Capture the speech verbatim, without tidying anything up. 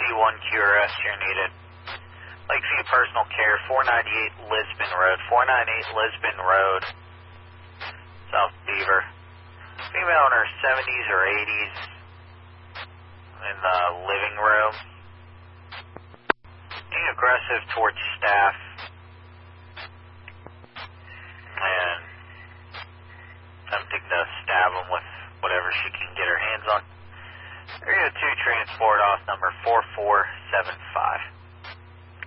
one Q R S, you're needed. Lakeview Personal Care, four ninety-eight Lisbon Road, four ninety-eight Lisbon Road, South Beaver. Female in her seventies or eighties in the living room. Being aggressive towards staff and attempting to stab them with whatever she can get her hands on. Area two transport off number four four seven five.